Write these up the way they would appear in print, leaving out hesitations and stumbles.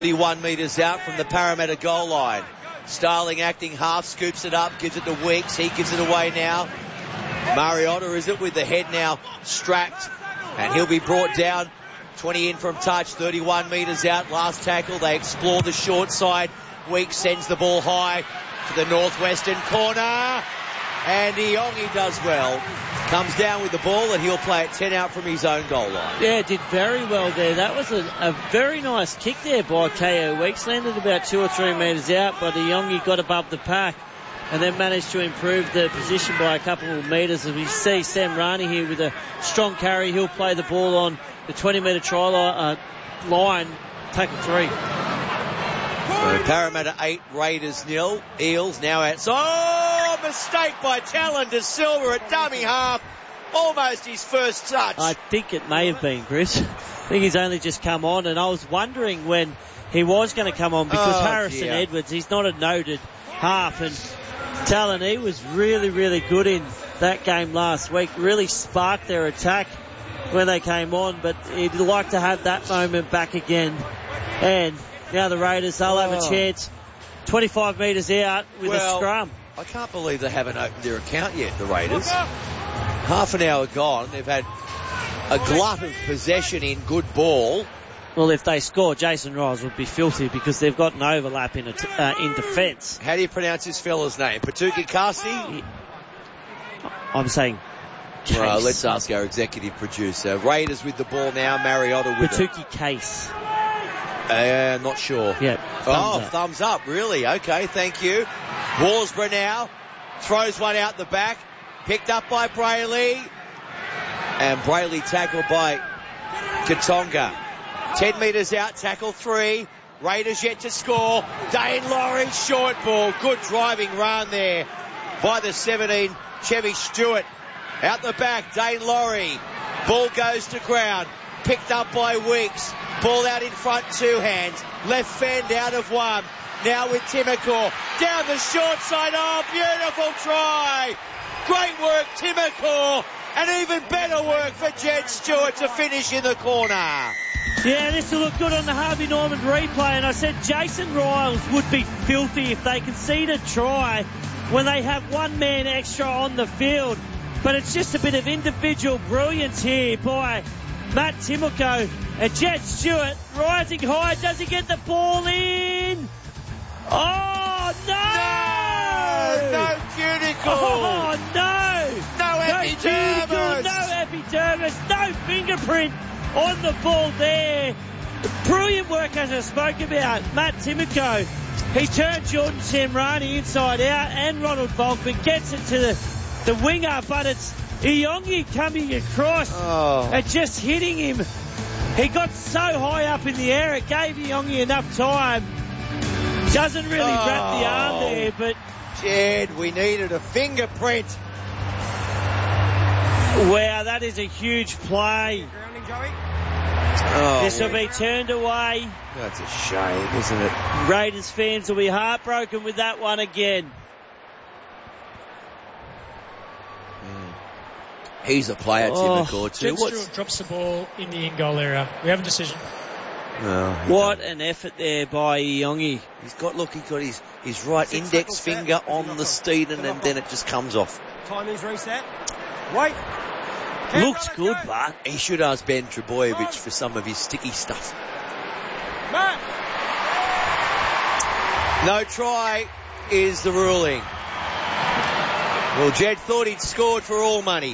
31 metres out from the Parramatta goal line. Starling acting half, scoops it up, gives it to Weeks. He gives it away now. Mariota is it with the head now strapped, and he'll be brought down. 20 in from touch, 31 metres out. Last tackle, they explore the short side. Weeks sends the ball high to the northwestern corner, and Iongi does well. Comes down with the ball, and he'll play it 10 out from his own goal line. Yeah, did very well there. That was a very nice kick there by K.O. Weeks. Landed about 2 or 3 metres out, but Iongi got above the pack and then managed to improve the position by a couple of metres. As we see Sam Rani here with a strong carry, he'll play the ball on the 20-metre try line, tackle 3. So Parramatta 8, Raiders 0. Eels now outside. Oh, mistake by Talon De Silva at dummy half. Almost his first touch. I think it may have been, Chris. I think he's only just come on, and I was wondering when he was going to come on because Harrison Edwards, he's not a noted half, and Talon, he was really, really good in that game last week. Really sparked their attack when they came on, but he'd like to have that moment back again. And now the Raiders, they'll have a chance 25 metres out with a scrum. I can't believe they haven't opened their account yet, the Raiders. Half an hour gone. They've had a glut of possession in good ball. Well, if they score, Jason Riles would be filthy because they've got an overlap in defence. How do you pronounce this fella's name? Patuki Kasi? I'm saying Case. Well, let's ask our executive producer. Raiders with the ball now. Mariota with Patuki Case. Not sure. Yeah. Thumbs up. Really? Okay, thank you. Walsborough now throws one out the back. Picked up by Brayley. And Brayley tackled by Katonga. 10 metres out, tackle 3. Raiders yet to score. Dane Laurie, short ball. Good driving run there by the 17, Chevy Stewart. Out the back, Dane Laurie. Ball goes to ground. Picked up by Weeks. Ball out in front, 2 hands. Left fend out of 1. Now with Timokor. Down the short side. Oh, beautiful try. Great work, Timokor. And even better work for Jed Stewart to finish in the corner. Yeah, this will look good on the Harvey Norman replay. And I said Jason Riles would be filthy if they concede a try when they have one man extra on the field. But it's just a bit of individual brilliance here by Matt Timoko. And Jed Stewart rising high. Does he get the ball in? Oh, no! No cuticle! Oh, no! No epidermis! No epidermis! No fingerprint on the ball there. Brilliant work, as I spoke about. Matt Timoko. He turned Jordan Samrani inside out, and Ronald Volkman gets it to the winger, but it's Iongi coming across and just hitting him. He got so high up in the air, it gave Iongi enough time. Doesn't really wrap the arm there, but... Jed, we needed a fingerprint. Wow, that is a huge play. This will be turned away. That's a shame, isn't it? Raiders fans will be heartbroken with that one again. He's a player, Timokor, too. Jed Stewart drops the ball in the in-goal area. We have a decision. What an effort there by Iongi. He's got his right index finger on the steed, and then it just comes off. Timing's reset. Wait. Looked good, but he should ask Ben Trebojevic for some of his sticky stuff. No try is the ruling. Well, Jed thought he'd scored for all money.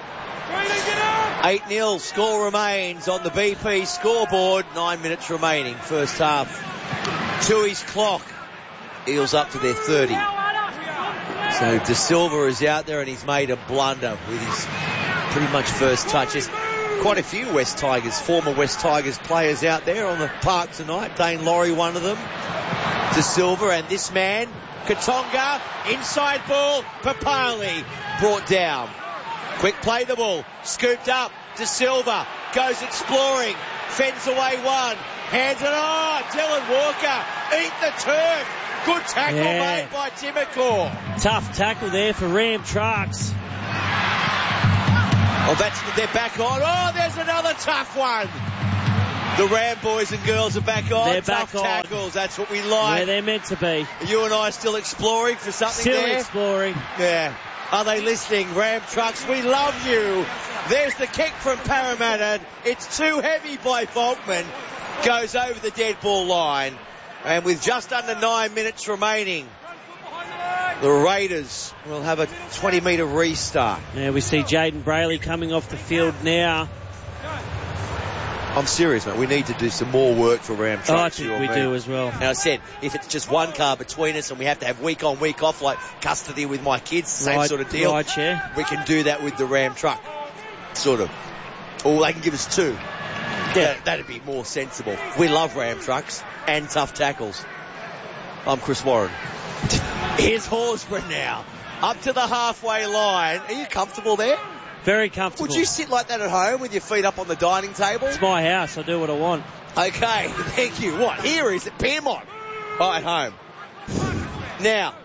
8-0, score remains on the BP scoreboard. 9 minutes remaining, first half. To his clock. Eels up to their 30. So De Silva is out there, and he's made a blunder with his pretty much first touch. There's quite a few former West Tigers players out there on the park tonight. Dane Laurie, one of them. De Silva, and this man, Katonga, inside ball, Papali brought down. Quick play the ball, scooped up, De Silva goes exploring, fends away one, hands it on, Dylan Walker, eat the turf. Good tackle made by Timokor. Tough tackle there for Ram Trucks. Oh, they're back on. Oh, there's another tough one. The Ram boys and girls are back on. They're Tough back on. tackles, that's what we like. Where they're meant to be. You and I still exploring for something Still there? exploring. Yeah. Are they listening? Ram Trucks, we love you. There's the kick from Parramatta. It's too heavy by Volkman. Goes over the dead ball line. And with just under 9 minutes remaining, the Raiders will have a 20-metre restart. Now we see Jaden Brayley coming off the field now. I'm serious, mate. We need to do some more work for Ram Trucks. I think we do as well. Now, I said, if it's just one car between us and we have to have week on, week off, like custody with my kids, same sort of deal, Rideshare. we can do that with the Ram Truck, sort of. Or they can give us two. Yeah, that'd be more sensible. We love Ram Trucks and tough tackles. I'm Chris Warren. Here's Horsburgh now. Up to the halfway line. Are you comfortable there? Very comfortable. Would you sit like that at home with your feet up on the dining table? It's my house. I do what I want. Okay, thank you. What? Here is it? Piermont. Oh, at home. Now,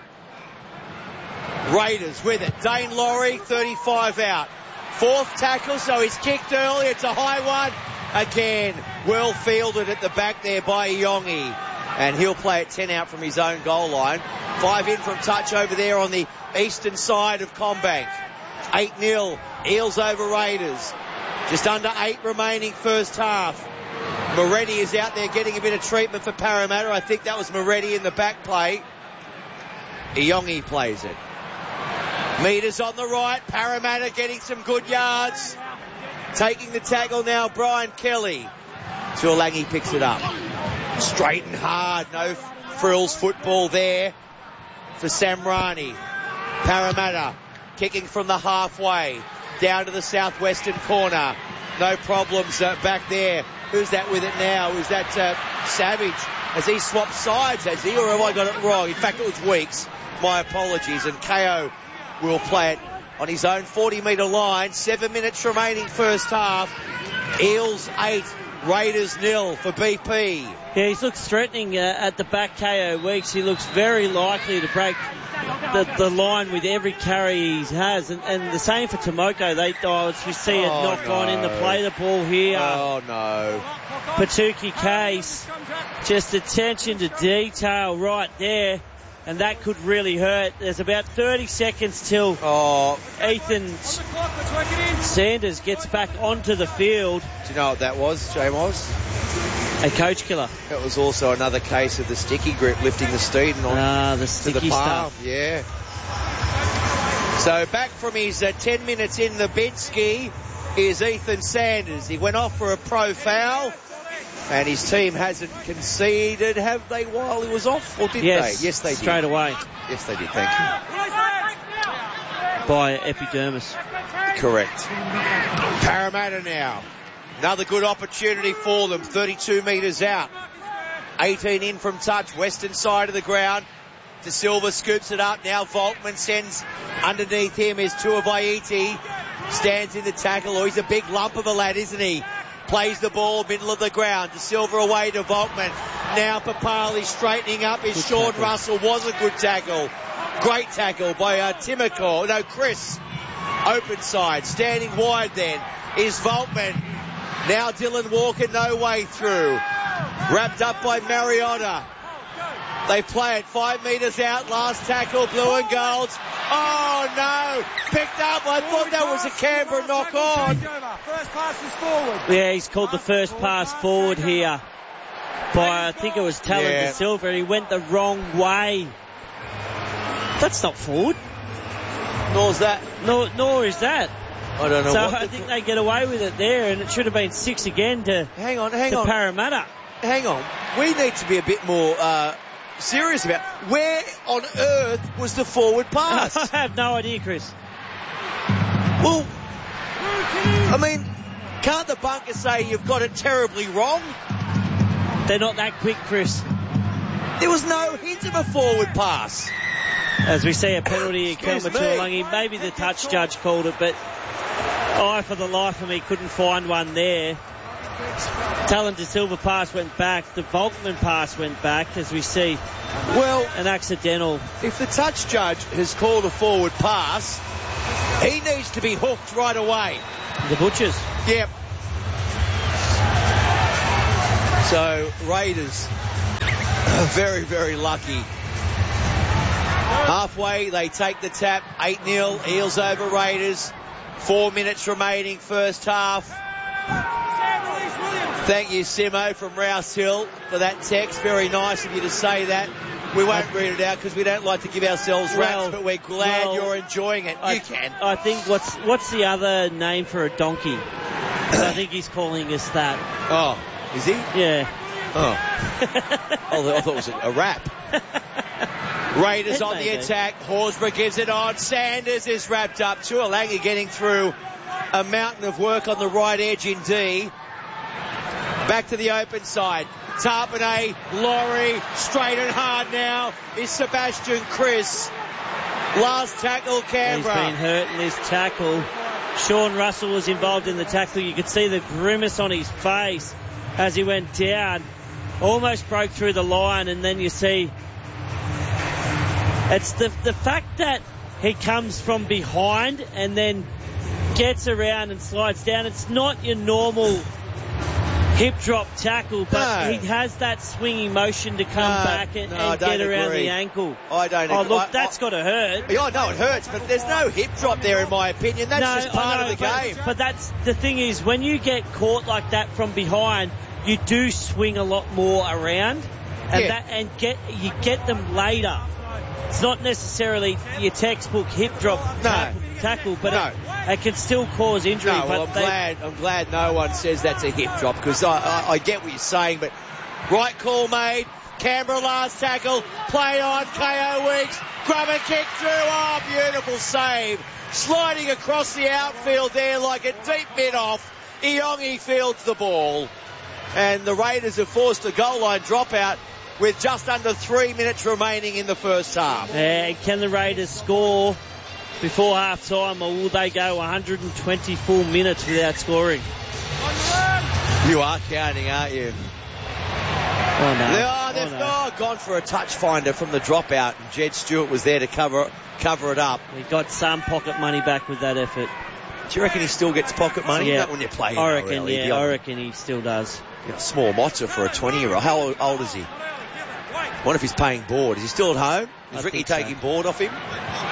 Raiders with it. Dane Laurie, 35 out. Fourth tackle, so he's kicked early. It's a high one. Again, well fielded at the back there by Iongi. And he'll play it 10 out from his own goal line. 5 in from touch over there on the eastern side of Combank. 8-0, Eels over Raiders. Just under 8 remaining first half. Moretti is out there getting a bit of treatment for Parramatta. I think that was Moretti in the back play. Iongi plays it. Meters on the right. Parramatta getting some good yards. Taking the tackle now, Brian Kelly. Tuolangi picks it up. Straight and hard. No frills football there for Samrani. Parramatta kicking from the halfway down to the southwestern corner. No problems back there. Who's that with it now? Is that Savage? Has he swapped sides, has he? Or have I got it wrong? In fact, it was Weeks. My apologies. And KO will play it on his own 40-metre line. 7 minutes remaining first half. Eels 8, Raiders 0 for BP. Yeah, he looks threatening at the back, KO Weeks. He looks very likely to break the line with every carry he has. And the same for Tomoko. We see it knock on in to play the ball here. Oh, no. Patuki Case. Just attention to detail right there. And that could really hurt. There's about 30 seconds till Ethan Sanders gets back onto the field. Do you know what that was, J-Moz? A coach killer. It was also another case of the sticky grip lifting the Steeden on the sticky palm. stuff. Yeah. So back from his 10 minutes in the Binsky is Ethan Sanders. He went off for a pro foul. And his team hasn't conceded, have they, while he was off? Or did they? Yes, they did. Straight away. Yes, they did. Thank you. By epidermis. Correct. Parramatta now. Another good opportunity for them. 32 metres out. 18 in from touch. Western side of the ground. De Silva scoops it up. Now Volkman sends underneath him is Tuabaiti. Stands in the tackle. Oh, he's a big lump of a lad, isn't he? Plays the ball, middle of the ground. De Silva away to Volkman. Now Papali straightening up. Is Sean Russell. Was a good tackle. Great tackle by Timoko. No, Chris. Open side. Standing wide then is Volkman. Now Dylan Walker, no way through. Wrapped up by Mariota. They play it 5 metres out. Last tackle, blue and golds. Oh, no. Picked up. I thought that was a Canberra knock on. First pass is forward. Yeah, he's called the first pass forward here by, I think it was Talon De Silva. He went the wrong way. That's not forward. Nor is that. Nor is that. I don't know. So I think they get away with it there, and it should have been 6 again to Parramatta. Hang on. We need to be a bit more serious about where on earth was the forward pass? I have no idea, Chris. Well, I mean, can't the bunker say you've got it terribly wrong? They're not that quick, Chris. There was no hint of a forward pass. As we see a penalty, Kelma Tuolangi. Maybe the touch judge called it, but I, for the life of me, couldn't find one there. Talon De Silva pass went back. The Volkman pass went back, as we see. Well, an accidental. If the touch judge has called a forward pass, he needs to be hooked right away. The Butchers. Yep. So Raiders are very, very lucky. Halfway, they take the tap. 8-0, Eels over Raiders. 4 minutes remaining, first half. Thank you, Simo from Rouse Hill, for that text. Very nice of you to say that. We won't read it out because we don't like to give ourselves raps, but we're glad you're enjoying it. You can. I think what's the other name for a donkey? I think he's calling us that. Oh, is he? Yeah. Oh. I thought it was a rap. Raiders on the attack. Horsburgh gives it on. Sanders is wrapped up. Tuilagi getting through a mountain of work on the right edge in D. Back to the open side. Tarpanay, Laurie, straight and hard now is Sebastian Chris. Last tackle, Canberra. He's been hurt in this tackle. Sean Russell was involved in the tackle. You could see the grimace on his face as he went down. Almost broke through the line, and then you see it's the fact that he comes from behind and then gets around and slides down. It's not your normal hip drop tackle, but he has that swinging motion to come back and get around the ankle. I don't agree. Oh, look, that's got to hurt. Yeah, I know it hurts, but there's no hip drop there in my opinion. That's just part of the game. But that's the thing is, when you get caught like that from behind, you do swing a lot more around, and you get them later. It's not necessarily your textbook hip drop tackle, but it can still cause injury. No, well, I'm glad no one says that's a hip drop, because I get what you're saying, but right call made. Canberra last tackle, play on, K.O. Weeks, grab and kick through. Oh, beautiful save. Sliding across the outfield there like a deep mid-off. Iongi fields the ball. And the Raiders have forced a goal line dropout with just under 3 minutes remaining in the first half. Can the Raiders score before half-time, or will they go 124 minutes without scoring? You are counting, aren't you? Oh, no. They've gone for a touch finder from the dropout, and Jed Stewart was there to cover it up. He got some pocket money back with that effort. Do you reckon he still gets pocket money? Yeah. Not when you play. I reckon he still does. Small mozza for a 20-year-old. How old is he? What if he's paying board? Is he still at home? Is Ricky taking board off him?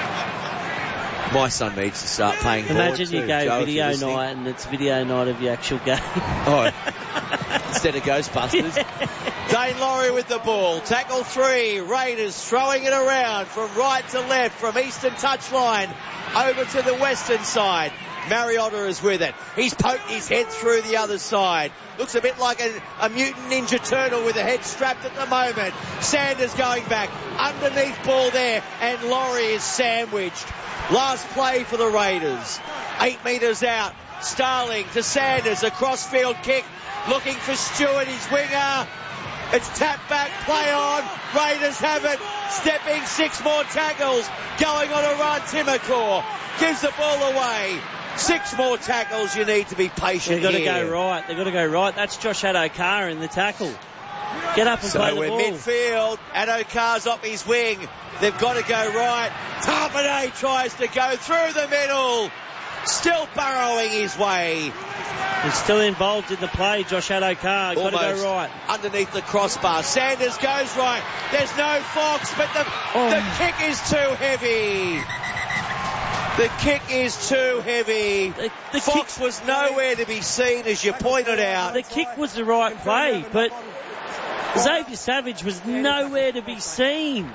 My son needs to start paying board. Imagine you go video night and it's video night of your actual game. Oh, instead of Ghostbusters. Dane Laurie with the ball. Tackle 3. Raiders throwing it around from right to left, from eastern touchline over to the western side. Mariota is with it. He's poked his head through the other side. Looks a bit like a mutant ninja turtle with a head strapped at the moment. Sanders going back. Underneath ball there, and Laurie is sandwiched. Last play for the Raiders. 8 metres out. Starling to Sanders. A crossfield kick. Looking for Stewart, his winger. It's tapped back, play on. Raiders have it. Stepping 6 more tackles. Going on a run. Timokor gives the ball away. 6 more tackles. You need to be patient. They've got to go right. They've got to go right. That's Josh Addo-Carr in the tackle. Get up and play the ball. So we're midfield. Addo-Carr's up his wing. They've got to go right. Tarpanay tries to go through the middle. Still burrowing his way. He's still involved in the play, Josh Addo-Carr. Got to go right. Underneath the crossbar. Sanders goes right. There's no Fox, but the kick is too heavy. The kick is too heavy. The Fox was nowhere to be seen, as you pointed out. The kick was the right play, but Xavier Savage was nowhere to be seen.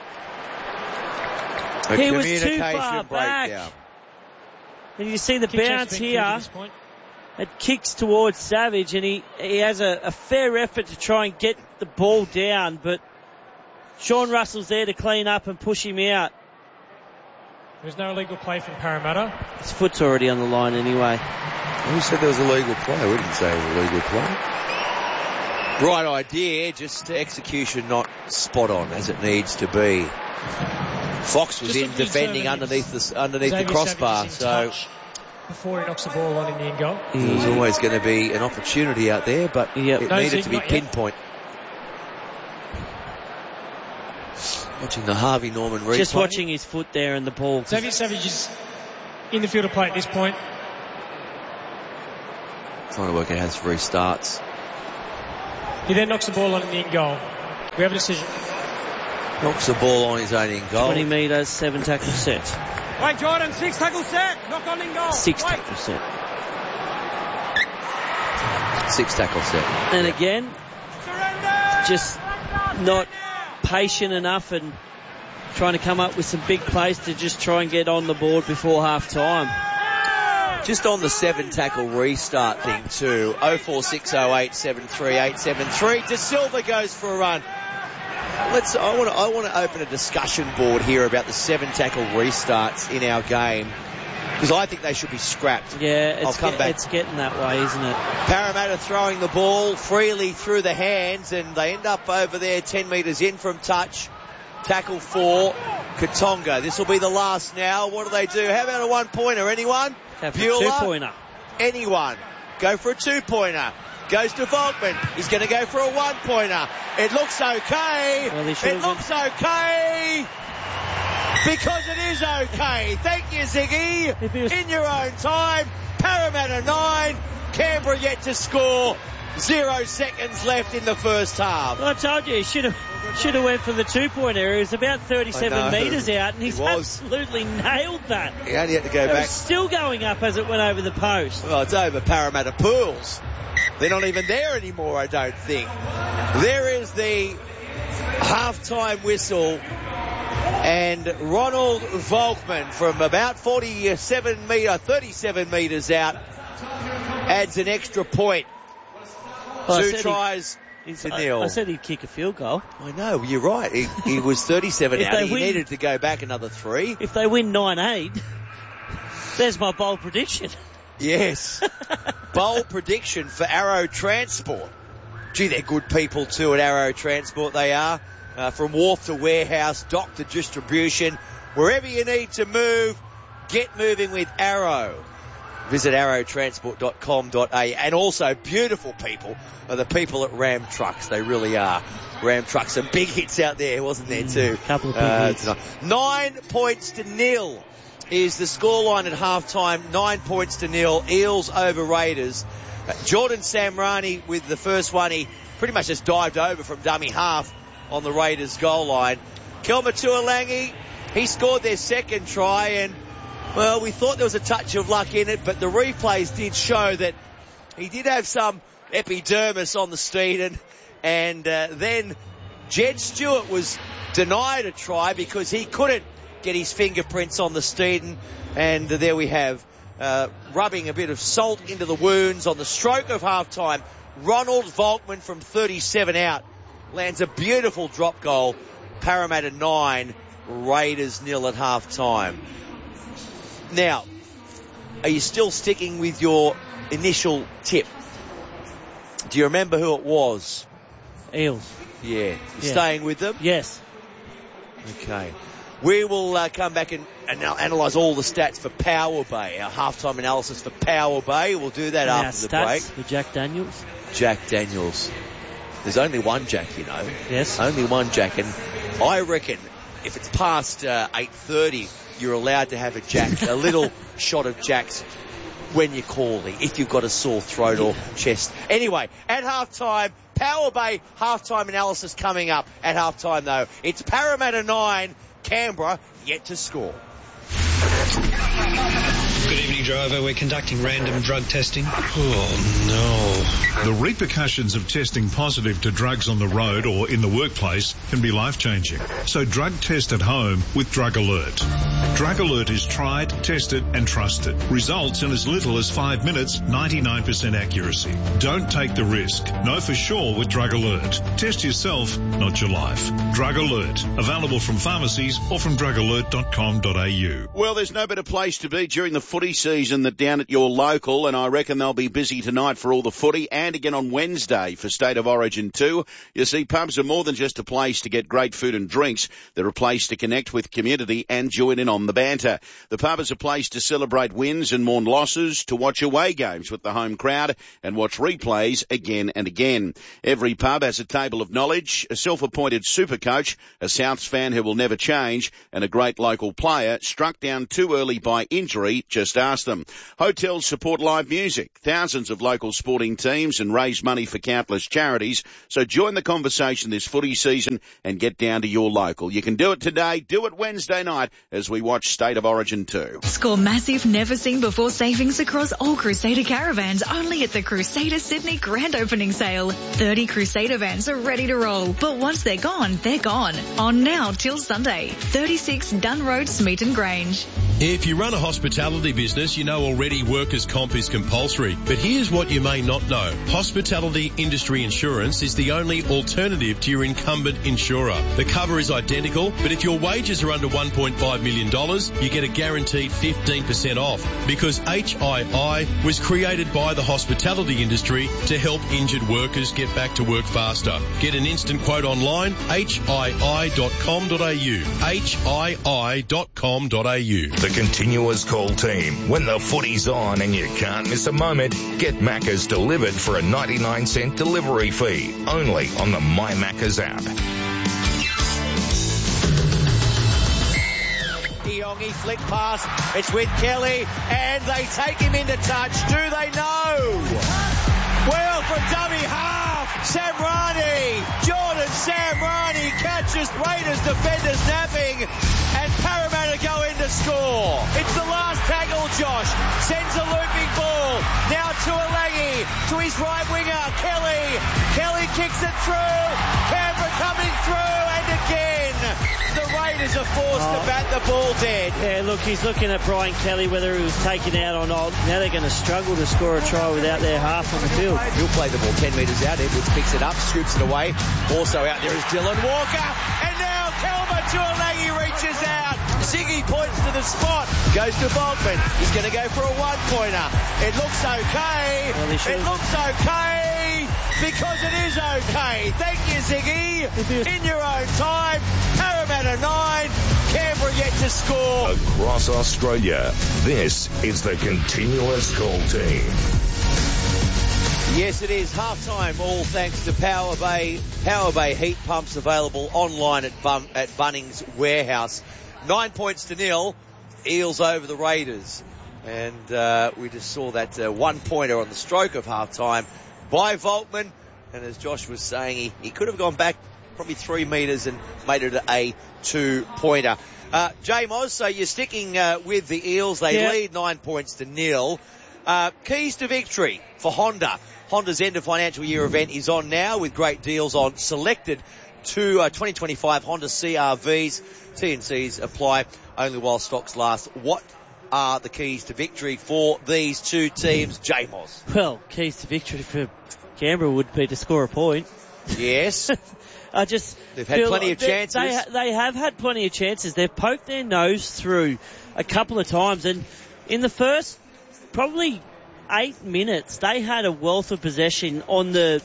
He was too far back. And you see the bounce here. It kicks towards Savage, and he has a fair effort to try and get the ball down, but Sean Russell's there to clean up and push him out. There's no illegal play from Parramatta. His foot's already on the line anyway. Who said there was a legal play? We didn't say it was a legal play. Right idea, just execution not spot on as it needs to be. Fox was in defending underneath the crossbar, so before he knocks the ball on in the end goal. There's always going to be an opportunity out there, but it needed to be pinpoint. Watching the Harvey Norman replay. Just watching his foot there and the ball. Xavier Savage is in the field of play at this point. Trying to work out how this restarts. He then knocks the ball on in the in goal. We have a decision. Knocks the ball on his own in goal. 20 metres, 7 tackle set. Wait, Jordan, 6 tackle set. Knock on in goal. 6 tackle set. 6 tackle set. And again, just not patient enough and trying to come up with some big plays to just try and get on the board before half time. Just on the 7 tackle restart thing too. 04608 73873. De Silva goes for a run. I want to open a discussion board here about the 7 tackle restarts in our game, because I think they should be scrapped. Yeah, I'll come back. It's getting that way, isn't it? Parramatta throwing the ball freely through the hands, and they end up over there 10 metres in from touch. Tackle for Katonga. This will be the last now. What do they do? How about a 1-pointer? Anyone? Have a 2-pointer. Anyone? Go for a 2-pointer. Goes to Volkman. He's going to go for a 1-pointer. It looks okay. Well, it looks okay. Because it is okay. Thank you, Ziggy. In your own time. Parramatta 9. Canberra yet to score. 0 seconds left in the first half. Well, I told you, he should have went for the 2-pointer. He was about 37 metres out, and he's absolutely nailed that. He only had to go it back. Was still going up as it went over the post. Well, it's over Parramatta pools. They're not even there anymore, I don't think. There is the half-time whistle, and Ronald Volkman from about 37 metres out adds an extra point. Well, 2 tries to nil. I said he'd kick a field goal. I know, you're right. He was 37 out. He needed to go back another 3. If they win 9-8, there's my bold prediction. Yes. Bold prediction for Arrow Transport. Gee, they're good people too at Arrow Transport, they are. From wharf to warehouse, dock to distribution. Wherever you need to move, get moving with Arrow. Visit arrowtransport.com.au. And also, beautiful people are the people at Ram Trucks. They really are. Ram Trucks. Some big hits out there, wasn't there, too? Couple of big hits. 9 points to nil is the scoreline at halftime. 9 points to nil. Eels over Raiders. Jordan Samrani with the first one. He pretty much just dived over from dummy half on the Raiders goal line. Kelma Tuolangi, he scored their second try, and well, we thought there was a touch of luck in it, but the replays did show that he did have some epidermis on the Steeden, and then Jed Stewart was denied a try because he couldn't get his fingerprints on the Steeden, and there we have rubbing a bit of salt into the wounds on the stroke of halftime. Ronald Volkman from 37 out lands a beautiful drop goal. Parramatta 9, Raiders 0 at halftime. Now, are you still sticking with your initial tip? Do you remember who it was? Eels. Yeah. Staying with them? Yes. Okay. We will come back and analyse all the stats for Power Bay, our halftime analysis for Power Bay. We'll do that and after the break. For Jack Daniels. Jack Daniels. There's only one Jack, you know. Yes. Only one Jack. And I reckon if it's past 8:30, you're allowed to have a Jack, a little shot of Jack's when you're calling, if you've got a sore throat or chest. Anyway, at halftime, Power Bay halftime analysis coming up at halftime though. It's Parramatta 9, Canberra yet to score. Good evening, driver. We're conducting random drug testing. Oh, no. The repercussions of testing positive to drugs on the road or in the workplace can be life-changing. So drug test at home with Drug Alert. Drug Alert is tried, tested and trusted. Results in as little as 5 minutes, 99% accuracy. Don't take the risk. Know for sure with Drug Alert. Test yourself, not your life. Drug Alert. Available from pharmacies or from drugalert.com.au. Well, there's no better place to be during the footy season than down at your local, and I reckon they'll be busy tonight for all the footy and again on Wednesday for State of Origin 2. You see, pubs are more than just a place to get great food and drinks. They're a place to connect with community and join in on the banter. The pub is a place to celebrate wins and mourn losses, to watch away games with the home crowd and watch replays again and again. Every pub has a table of knowledge, a self-appointed super coach, a Souths fan who will never change, and a great local player struck down too early by injury just Just ask them. Hotels support live music, thousands of local sporting teams, and raise money for countless charities. So join the conversation this footy season and get down to your local. You can do it today, do it Wednesday night as we watch State of Origin 2. Score massive, never-seen-before savings across all Crusader caravans only at the Crusader Sydney Grand Opening Sale. 30 Crusader vans are ready to roll, but once they're gone, they're gone. On now till Sunday. 36 Dunn Road, Smeaton Grange. If you run a hospitality business, you know already workers' comp is compulsory. But here's what you may not know. Hospitality industry insurance is the only alternative to your incumbent insurer. The cover is identical, but if your wages are under $1.5 million, you get a guaranteed 15% off because HII was created by the hospitality industry to help injured workers get back to work faster. Get an instant quote online, hii.com.au. hii.com.au. The Continuous Call team. When the footy's on and you can't miss a moment, get Maccas delivered for a 99-cent delivery fee. Only on the My Maccas app. Iongi flick pass. It's with Kelly, and they take him into touch. Do they know? Well, from dummy half, Samrani, Jordan Samrani catches Raiders defenders napping, and Parramatta go in to score. It's the last tackle, Josh. Sends a looping ball. Now to Alangi, to his right winger, Kelly. Kelly kicks it through. Canberra coming through, and again, the Raiders are forced to bat the ball dead. Yeah, look, he's looking at Brian Kelly, whether he was taken out or not. Now they're going to struggle to score a try without their half on the field. He'll play the ball 10 metres out. Edwards picks it up, scoops it away. Also out there is Dylan Walker. And now Kelma Tuolagi reaches out. Ziggy points to the spot. Goes to Bogman. He's going to go for a one-pointer. It looks okay. Well, it looks okay because it is okay. Thank you, Ziggy. In your own time. Parramatta 9. Canberra yet to score. Across Australia, this is the Continuous Call team. Yes, it is half-time, all thanks to Power Bay. Power Bay heat pumps available online at Bunnings Warehouse. 9 points to 0. Eels over the Raiders. And we just saw that one-pointer on the stroke of half-time by Volkman. And as Josh was saying, he could have gone back probably 3 metres and made it a 2-pointer. Jay Moz, so you're sticking with the Eels. They lead 9 points to 0. Keys to victory for Honda. Honda's end of financial year event is on now with great deals on selected 2025 Honda CR-Vs. T&Cs apply only while stocks last. What are the keys to victory for these two teams, Jay Moz? Well, keys to victory for Canberra would be to score a point. Yes. They've had plenty of chances. They have had plenty of chances. They've poked their nose through a couple of times, and in the first probably 8 minutes, they had a wealth of possession on the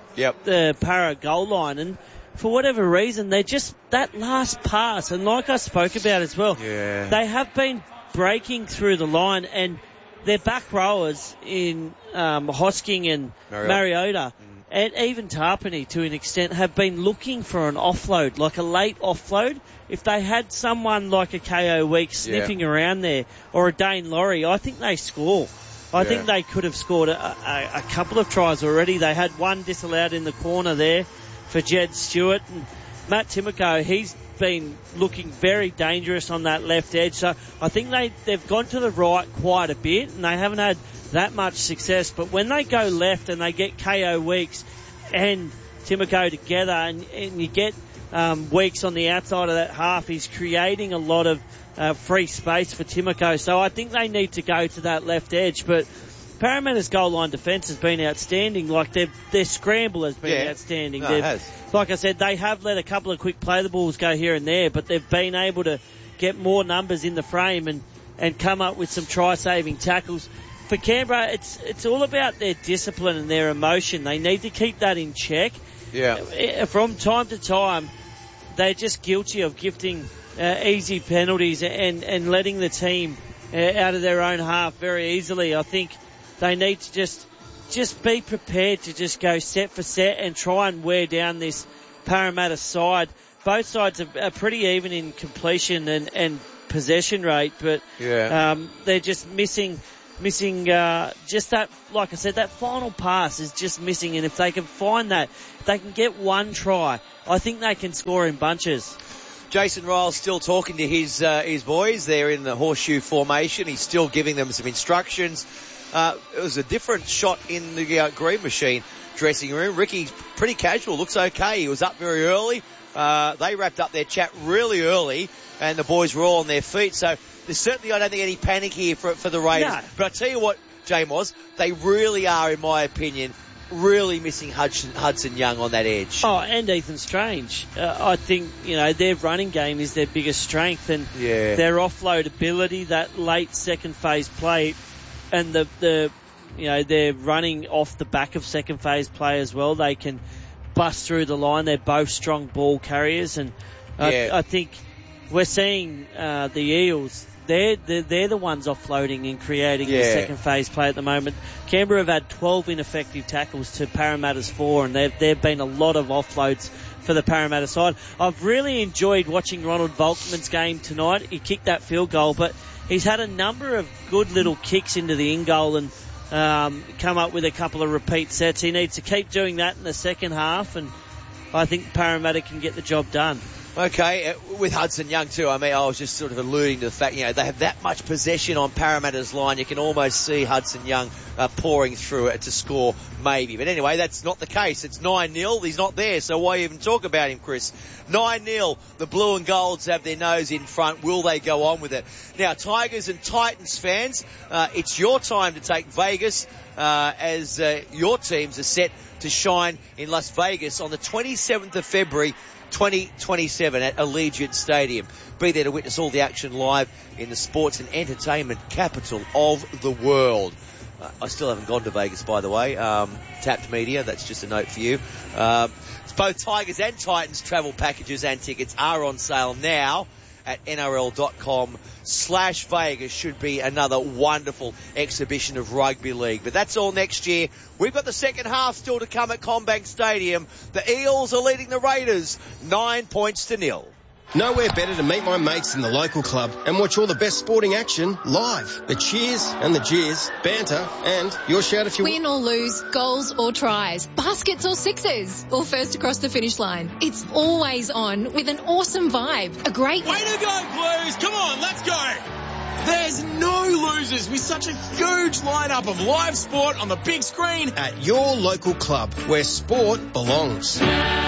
Para goal line, and for whatever reason, they just, that last pass, and like I spoke about as well, they have been breaking through the line, and their back rowers in Hosking and Mariota and even Tarpany to an extent have been looking for an offload, like a late offload. If they had someone like a KO Weeks sniffing around there, or a Dane Laurie, I think they score. I think they could have scored a couple of tries already. They had one disallowed in the corner there for Jed Stewart. And Matt Timoko, he's been looking very dangerous on that left edge. So I think they've gone to the right quite a bit, and they haven't had that much success. But when they go left and they get KO Weeks and Timoko together, and you get Weeks on the outside of that half, he's creating a lot of free space for Timoko. So I think they need to go to that left edge. But Parramatta's goal line defence has been outstanding. Like their scramble has been outstanding. No, it has. Like I said, they have let a couple of quick play the balls go here and there, but they've been able to get more numbers in the frame and come up with some try-saving tackles. For Canberra, it's all about their discipline and their emotion. They need to keep that in check. Yeah. From time to time, they're just guilty of gifting easy penalties and letting the team out of their own half very easily. I think they need to just be prepared to just go set for set and try and wear down this Parramatta side. Both sides are pretty even in completion and possession rate, but they're just missing just that, like I said, that final pass is just missing, and if they can find that, if they can get one try, I think they can score in bunches. Jason Ryle's still talking to his boys. They're in the horseshoe formation. He's still giving them some instructions. It was a different shot in the Green Machine dressing room. Ricky's pretty casual, looks okay. He was up very early. They wrapped up their chat really early, and the boys were all on their feet. So there's certainly, I don't think, any panic here for the Raiders. No. But I tell you what, J-Moz, they really are, in my opinion, really missing Hudson Young on that edge. Oh, and Ethan Strange. I think, their running game is their biggest strength, and their offload ability, that late second phase play, and they're running off the back of second phase play as well. They can bust through the line. They're both strong ball carriers, and I think we're seeing the Eels. They're the ones offloading and creating the second phase play at the moment. Canberra have had 12 ineffective tackles to Parramatta's 4, and there've been a lot of offloads for the Parramatta side. I've really enjoyed watching Ronald Volkman's game tonight. He kicked that field goal, but he's had a number of good little kicks into the in-goal and come up with a couple of repeat sets. He needs to keep doing that in the second half, and I think Parramatta can get the job done. Okay, with Hudson Young too, I was just sort of alluding to the fact, they have that much possession on Parramatta's line. You can almost see Hudson Young pouring through it to score, maybe. But anyway, that's not the case. It's 9-0. He's not there, so why even talk about him, Chris? 9-0. The Blue and Golds have their nose in front. Will they go on with it? Now, Tigers and Titans fans, it's your time to take Vegas as your teams are set to shine in Las Vegas on the 27th of February, 2027 at Allegiant Stadium. Be there to witness all the action live in the sports and entertainment capital of the world. I still haven't gone to Vegas, by the way. Tapped Media, that's just a note for you. Both Tigers and Titans travel packages and tickets are on sale now at NRL.com/Vegas. Should be another wonderful exhibition of rugby league. But that's all next year. We've got the second half still to come at CommBank Stadium. The Eels are leading the Raiders 9-0. Nowhere better to meet my mates in the local club and watch all the best sporting action live. The cheers and the jeers, banter, and your shout if you win or lose, goals or tries, baskets or sixes, or first across the finish line. It's always on with an awesome vibe. A great way to go, Blues! Come on, let's go! There's no losers with such a huge lineup of live sport on the big screen at your local club where sport belongs.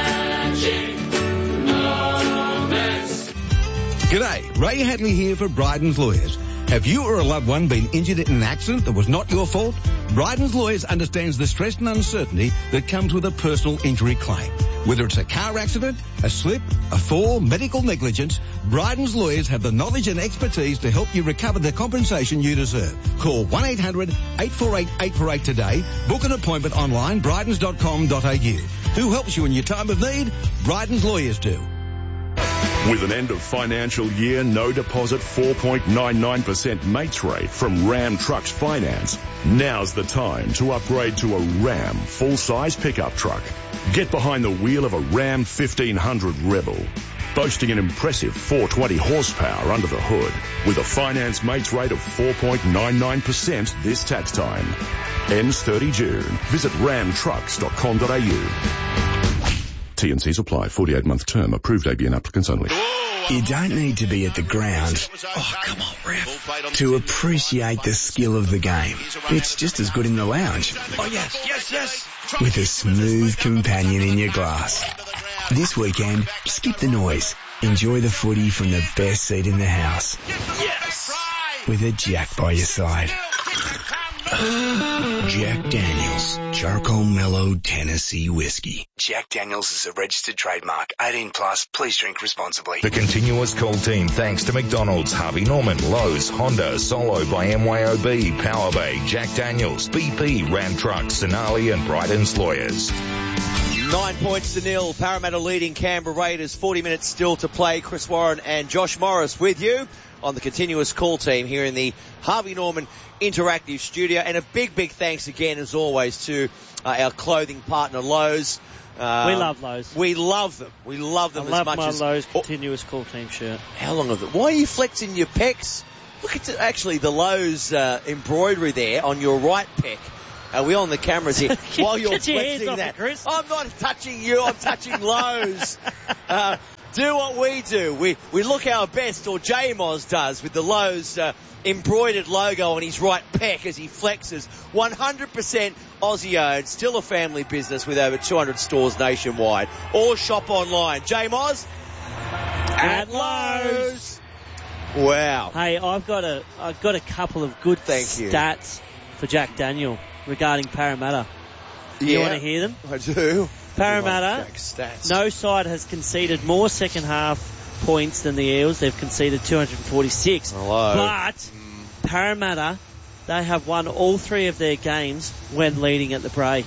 G'day, Ray Hadley here for Bryden's Lawyers. Have you or a loved one been injured in an accident that was not your fault? Bryden's Lawyers understands the stress and uncertainty that comes with a personal injury claim. Whether it's a car accident, a slip, a fall, medical negligence, Bryden's Lawyers have the knowledge and expertise to help you recover the compensation you deserve. Call 1-800-848-848 today. Book an appointment online, brydens.com.au. Who helps you in your time of need? Bryden's Lawyers do. With an end of financial year, no deposit 4.99% mates rate from Ram Trucks Finance, now's the time to upgrade to a Ram full-size pickup truck. Get behind the wheel of a Ram 1500 Rebel, boasting an impressive 420 horsepower under the hood, with a finance mates rate of 4.99% this tax time. Ends 30 June. Visit ramtrucks.com.au. T&Cs apply. 48-month term. Approved ABN applicants only. You don't need to be at the ground, come on, ref, to appreciate the skill of the game. It's just as good in the lounge. Oh, yes. With a smooth companion in your glass. This weekend, skip the noise. Enjoy the footy from the best seat in the house. Yes. With a Jack by your side. Jack Daniels, Charcoal Mellow Tennessee Whiskey. Jack Daniels is a registered trademark. 18 plus. Please drink responsibly. The continuous call team thanks to McDonald's, Harvey Norman, Lowe's, Honda, Solo by MYOB, Power Bay, Jack Daniels, BP, Ram Trucks, Sonali and Bryden's Lawyers. 9-0. Parramatta leading Canberra Raiders. 40 minutes still to play. Chris Warren and Josh Morris with you on the continuous call team here in the Harvey Norman Interactive Studio. And a big thanks again, as always, to our clothing partner, Lowe's. We love Lowe's. We love them. We love them I as much love as... my Lowe's continuous call team shirt. How long have it? Why are you flexing your pecs? Look at actually the Lowe's embroidery there on your right pec. Are we on the cameras here? While you're flexing that. Chris. I'm not touching you, I'm touching Lowe's. Do what we do. We look our best, or J-Moz does, with the Lowe's embroidered logo on his right pec as he flexes. 100% Aussie-owned, still a family business with over 200 stores nationwide. Or shop online. J-Moz at Lowe's. Wow. Hey, I've got a couple of good stats for Jack Daniel regarding Parramatta. You want to hear them? I do. Parramatta, no side has conceded more second half points than the Eels. They've conceded 246. But Parramatta, they have won all 3 of their games when leading at the break.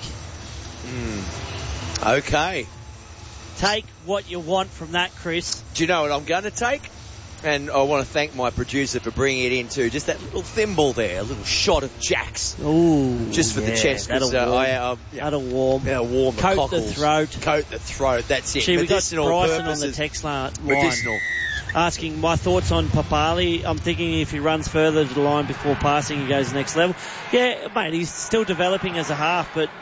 Okay. Take what you want from that, Chris. Do you know what I'm going to take? And I want to thank my producer for bringing it in too. Just that little thimble there, a little shot of Jack's. Ooh, just for the chest. That'll warm. That'll warm. Yeah, warm the Coat cockles. the throat. Coat the throat. That's it. Gee, we got Medicinal Bryson purposes. on the text line. Medicinal. Asking my thoughts on Papali. I'm thinking if he runs further to the line before passing, he goes next level. Yeah, mate, he's still developing as a half, but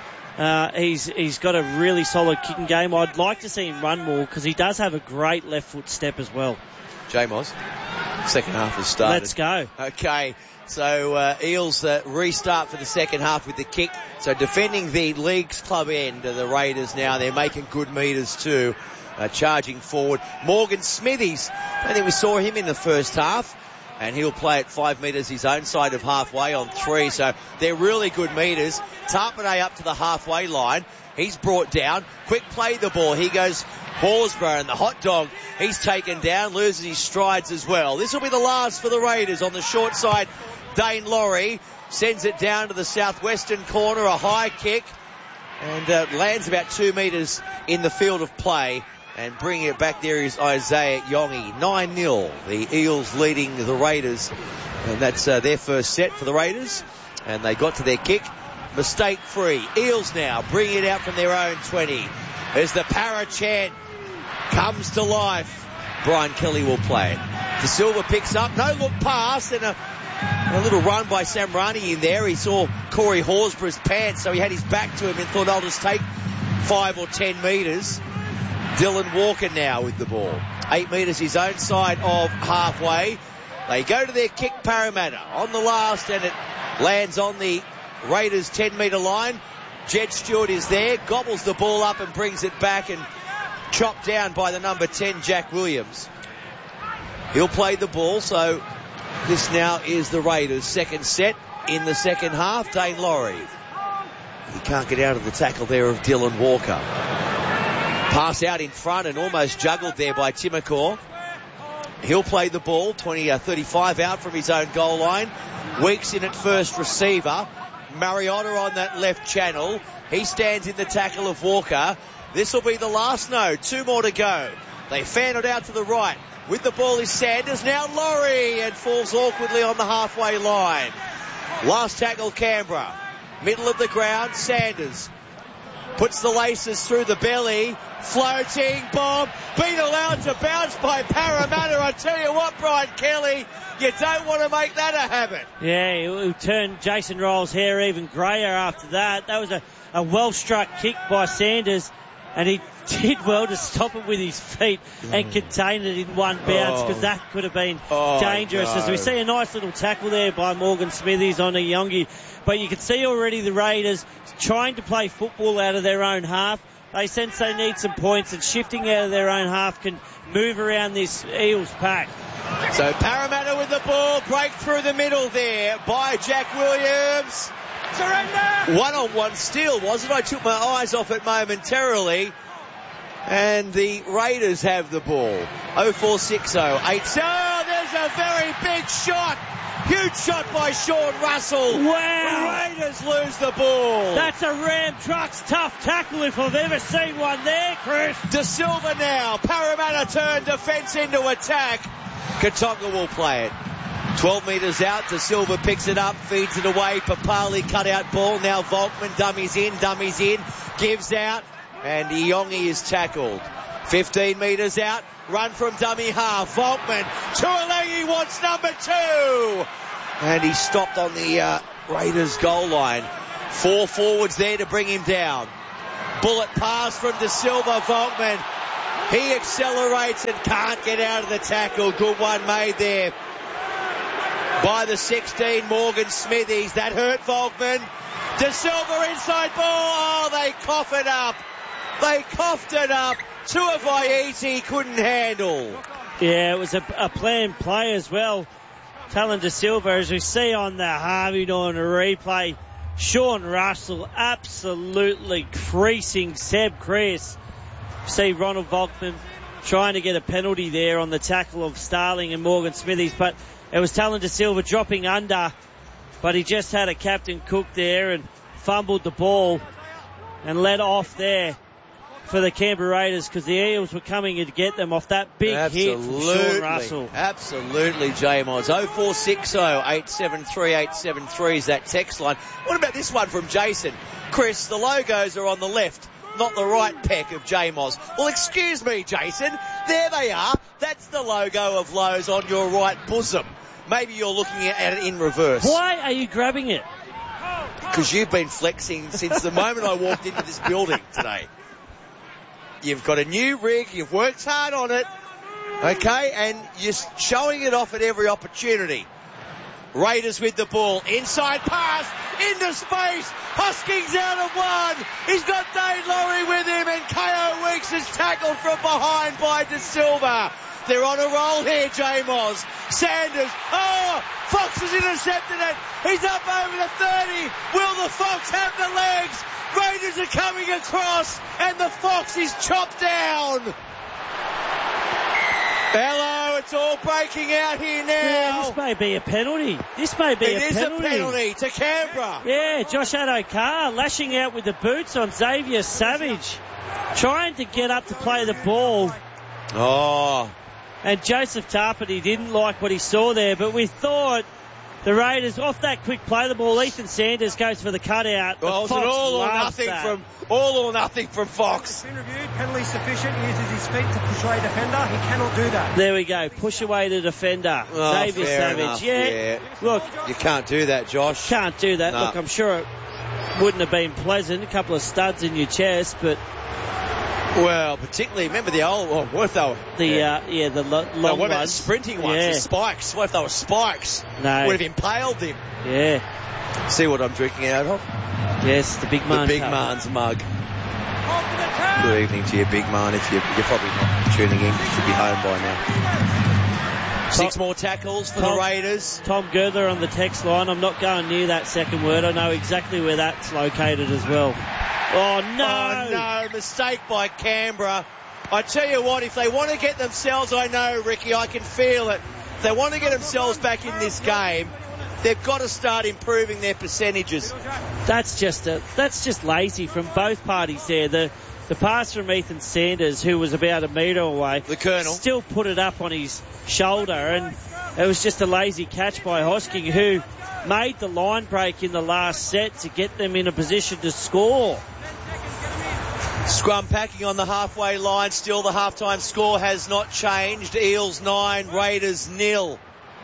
he's got a really solid kicking game. I'd like to see him run more because he does have a great left foot step as well. J-Moz, second half has started. Let's go. Okay, so Eels restart for the second half with the kick. So defending the Leagues Club end of the Raiders now. They're making good metres too. Charging forward. Morgan Smithies, I don't think we saw him in the first half. And he'll play at 5 metres his own side of halfway on 3. So they're really good metres. Tarpanay up to the halfway line. He's brought down. Quick play the ball. He goes Horsburgh, and the hot dog, he's taken down, loses his strides as well. This will be the last for the Raiders on the short side. Dane Laurie sends it down to the southwestern corner, a high kick, and lands about 2 metres in the field of play. And bringing it back there is Isaiah Yongi. 9-0. The Eels leading the Raiders. And that's their first set for the Raiders. And they got to their kick. Mistake free. Eels now bring it out from their own 20. As the Para chant comes to life. Brian Kelly will play it. De Silva picks up. No look pass. And a little run by Samrani in there. He saw Corey Horsburgh's pants, so he had his back to him and thought, I'll just take 5 or 10 metres. Dylan Walker now with the ball. 8 metres his own side of halfway. They go to their kick, Parramatta, on the last, and it lands on the Raiders 10-metre line. Jed Stewart is there, gobbles the ball up and brings it back, and chopped down by the number 10, Jack Williams. He'll play the ball, so this now is the Raiders' second set in the second half. Dane Laurie. He can't get out of the tackle there of Dylan Walker. Pass out in front and almost juggled there by Timokor. He'll play the ball, 35 out from his own goal line. Weeks in at first receiver. Mariota on that left channel. He stands in the tackle of Walker. This will be the last node. 2 more to go. They fan it out to the right. With the ball is Sanders. Now Laurie, and falls awkwardly on the halfway line. Last tackle Canberra. Middle of the ground, Sanders. Puts the laces through the belly. Floating bomb. Been allowed to bounce by Parramatta. I tell you what, Brian Kelly, you don't want to make that a habit. Yeah, he'll turn Jason Rolls' hair even greyer after that. That was a well-struck kick by Sanders, and he did well to stop it with his feet and contain it in one bounce, because that could have been dangerous. No. As we see a nice little tackle there by Morgan Smithies on a Yongi. But you can see already the Raiders trying to play football out of their own half. They sense they need some points, and shifting out of their own half can move around this Eels pack. So Parramatta with the ball, break through the middle there by Jack Williams. Surrender! One-on-one steal, wasn't it? I took my eyes off it momentarily. And the Raiders have the ball. 0460 8. Oh, there's a very big shot. Huge shot by Sean Russell. Wow. The Raiders lose the ball. That's a Ram Trucks tough tackle if I've ever seen one there, Chris. De Silva now. Parramatta turn defence into attack. Katonga will play it. 12 metres out. De Silva picks it up, feeds it away. Papali cut out ball. Now Volkman dummies in. Gives out. and Iongi is tackled. 15 metres out, run from dummy half. Volkman, Tuolangi wants number 2. And he stopped on the Raiders goal line. 4 forwards there to bring him down. Bullet pass from De Silva. Volkman, he accelerates and can't get out of the tackle. Good one made there by the 16, Morgan Smithies. That hurt Volkman. De Silva inside ball. Oh, they cough it up. They coughed it up. Tuivasa couldn't handle. Yeah, it was a planned play as well. Talon De Silva, as we see on the Harvey Norman replay, Sean Russell absolutely creasing Seb Chris. See Ronald Volkman trying to get a penalty there on the tackle of Starling and Morgan Smithies, but it was Talon De Silva dropping under, but he just had a Captain Cook there and fumbled the ball and let off there for the Canberra Raiders because the Eels were coming to get them off that big hit from Sean Russell. Absolutely, J-Moz. 0460 873 873 is that text line. What about this one from Jason? Chris, the logos are on the left, not the right peck of J-Moz. Well, excuse me, Jason. There they are. That's the logo of Lowe's on your right bosom. Maybe you're looking at it in reverse. Why are you grabbing it? Because you've been flexing since the moment I walked into this building today. You've got a new rig, you've worked hard on it, okay, and you're showing it off at every opportunity. Raiders with the ball, inside pass, into space, Hoskins out of one, he's got Dane Laurie with him, and K.O. Weeks is tackled from behind by De Silva. They're on a roll here, J-Moz. Sanders, Fox has intercepted it, he's up over the 30, will the Fox have the legs? Raiders are coming across, and the Fox is chopped down. Hello, it's all breaking out here now. Yeah, this may be a penalty. This may be a penalty. It is a penalty to Canberra. Yeah, Josh Addo-Carr lashing out with the boots on Xavier Savage, trying to get up to play the ball. Oh. And Joseph Tarpany didn't like what he saw there, but we thought the Raiders, off that quick play the ball, Ethan Sanders goes for the cutout. Well, it was an all or nothing from Fox. Been reviewed, penalty sufficient, he uses his feet to push away defender, he cannot do that. There we go, push away the defender. Xavier Savage. Enough, yeah. Look. You can't do that, Josh. Can't do that. No. Look, I'm sure it wouldn't have been pleasant, a couple of studs in your chest, but... Well, particularly, remember the old, what if they were... the long what about the sprinting ones, the spikes? What if they were spikes? No. Would have impaled him. Yeah. See what I'm drinking out of? Yes, the Big Man. The Big Man's mug. Good evening to you, Big Man. If you're probably not tuning in, you should be home by now. 6 more tackles for the Raiders. Tom Gerther on the text line. I'm not going near that second word. I know exactly where that's located as well. Oh, no. Oh, no. Mistake by Canberra. I tell you what, if they want to get themselves, I know, Ricky, I can feel it. If they want to get themselves back in this game, they've got to start improving their percentages. That's just lazy from both parties there. The pass from Ethan Sanders, who was about a metre away, the Colonel, still put it up on his shoulder, and it was just a lazy catch by Hosking, who made the line break in the last set to get them in a position to score. Scrum packing on the halfway line. Still the halftime score has not changed. Eels 9, Raiders 0.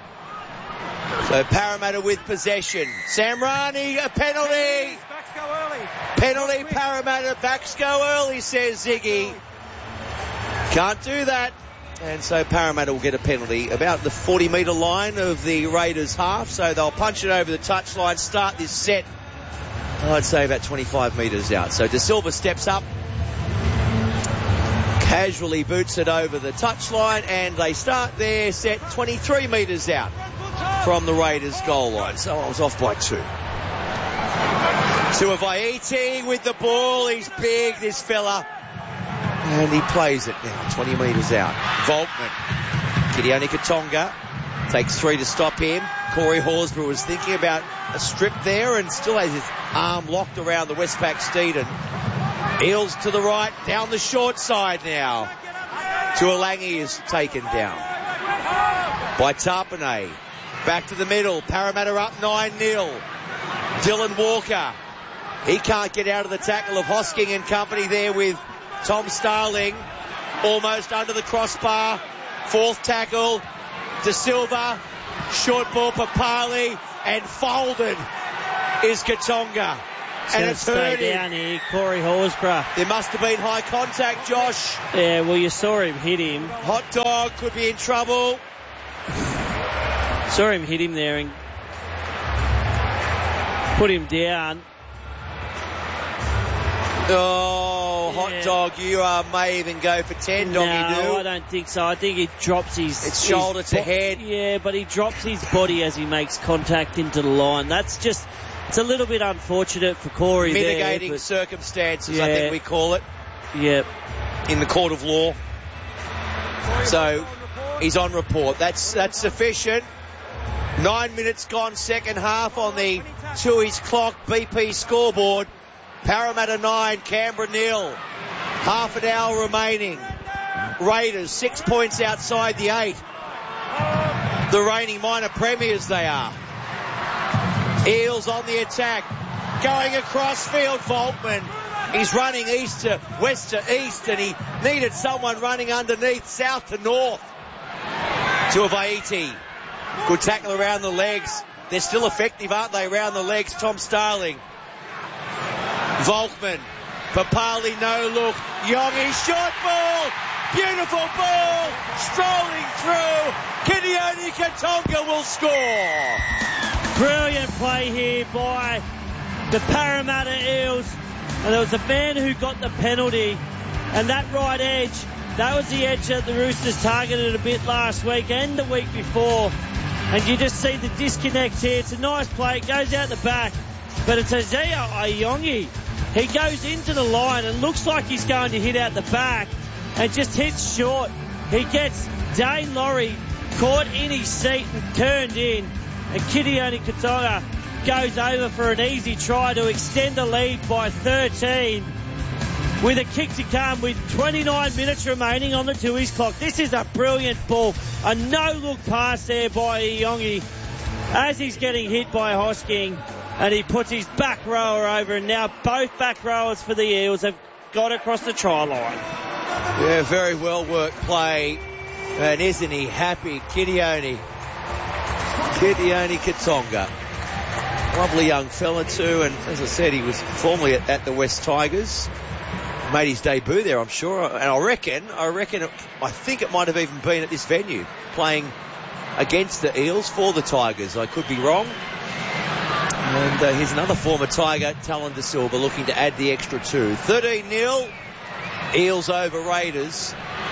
So Parramatta with possession. Samrani, a penalty. Backs go early. Penalty, Parramatta. Backs go early, says Ziggy. Can't do that. And so Parramatta will get a penalty about the 40-metre line of the Raiders half. So they'll punch it over the touchline, start this set, I'd say about 25 metres out. So De Silva steps up, casually boots it over the touchline, and they start their set 23 metres out from the Raiders goal line. So I was off by 2. Tuivasa with the ball. He's big, this fella. And he plays it now, 20 metres out. Volkman. Gideone Katonga takes 3 to stop him. Corey Horsburgh was thinking about a strip there and still has his arm locked around the Westpac Steeden. Eels to the right, down the short side now. Tuolangi is taken down by Tarpany. Back to the middle. Parramatta up 9-0. Dylan Walker He can't get out of the tackle of Hosking and company there with Tom Starling. Almost under the crossbar. Fourth tackle. De Silva. Short ball, Papali. And folded is Katonga. And it's hurt him. Down here, Corey Horsburgh. There must have been high contact, Josh. Yeah, well, you saw him hit him. Hot Dog could be in trouble. Saw him hit him there and put him down. Oh, Hot Dog, you may even go for 10, Doggy do. No, I don't think so. I think he drops his shoulder to head. Yeah, but he drops his body as he makes contact into the line. That's just, it's a little bit unfortunate for Corey. Mitigating there, circumstances, I think we call it. Yep. In the court of law. So he's on report. That's sufficient. 9 minutes gone, second half on the Tui's clock. BP scoreboard. Parramatta 9, Canberra 0. Half an hour remaining. Raiders 6 points outside the 8. The reigning minor premiers they are. Eels on the attack. Going across field, Volkman. He's running west to east, and he needed someone running underneath, south to north. To Avaiti. Good tackle around the legs. They're still effective, aren't they, around the legs? Tom Starling. Volkman. Papali, no look. Yongi, short ball. Beautiful ball. Strolling through. Kidioni Katonga will score. Brilliant play here by the Parramatta Eels. And there was a man who got the penalty. And that right edge, that was the edge that the Roosters targeted a bit last week and the week before. And you just see the disconnect here. It's a nice play. It goes out the back. But it's Isaiah Ayongi. He goes into the line and looks like he's going to hit out the back and just hits short. He gets Dane Laurie caught in his seat and turned in. And Kidioni Katonga goes over for an easy try to extend the lead by 13 with a kick to come with 29 minutes remaining on the Tui's clock. This is a brilliant ball. A no-look pass there by Ayongi as he's getting hit by Hosking. And he puts his back rower over, and now both back rowers for the Eels have got across the try line. Yeah, very well worked play. And isn't he happy? Kidioni Katonga. Lovely young fella too, and as I said, he was formerly at the West Tigers. Made his debut there, I'm sure. And I think it might have even been at this venue, playing against the Eels for the Tigers. I could be wrong. And here's another former Tiger, Talon De Silva, looking to add the extra 2. 13-0. Eels over Raiders.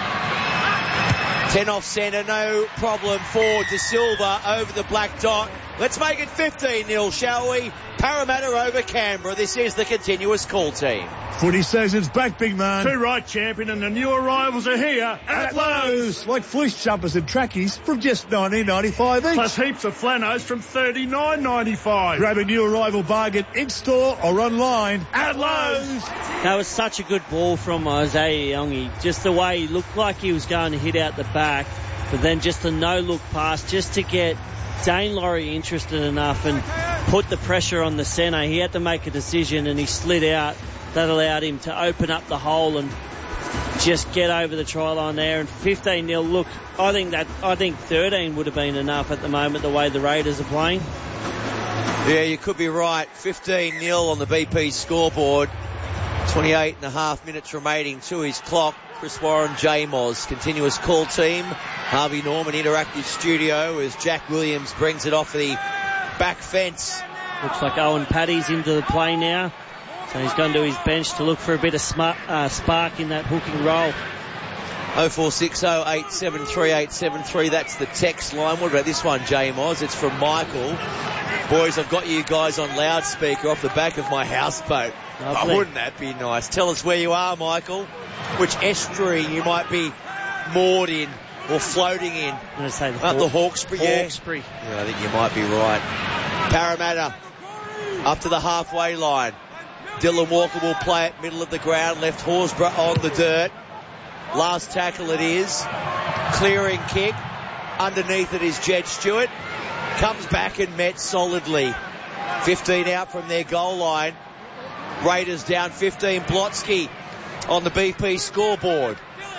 10 off centre, no problem for De Silva over the black dot. Let's make it 15-0, shall we? Parramatta over Canberra. This is the continuous call team. Footy season's back, big man. Two right champion, and the new arrivals are here at Lowe's. Like fleece jumpers and trackies from just $19.95 each. Plus heaps of flanos from $39.95. Grab a new arrival bargain in-store or online at Lowe's. That was such a good ball from Isaiah Yongi. Just the way he looked like he was going to hit out the back, but then just a no-look pass just to get Dane Laurie interested enough and put the pressure on the centre. He had to make a decision, and he slid out. That allowed him to open up the hole and just get over the try line there. And 15-0. Look, I think 13 would have been enough at the moment, the way the Raiders are playing. Yeah, you could be right. 15-0 on the BP scoreboard. 28.5 minutes remaining to his clock. Chris Warren, J Moz, continuous call team. Harvey Norman interactive studio as Jack Williams brings it off the back fence. Looks like Owen Paddy's into the play now. So he's gone to his bench to look for a bit of spark in that hooking roll. 0460 873 873. That's the text line. What about this one, J Moz? It's from Michael. Boys, I've got you guys on loudspeaker off the back of my houseboat. Oh, wouldn't that be nice? Tell us where you are, Michael. Which estuary you might be moored in or floating in. I'm going to say the Hawkesbury. Hawkesbury. Yeah, I think you might be right. Parramatta up to the halfway line. Dylan Walker will play it middle of the ground. Left Horsburgh on the dirt. Last tackle it is. Clearing kick. Underneath it is Jed Stewart. Comes back and met solidly. 15 out from their goal line. Raiders down 15. Blotsky on the BP scoreboard.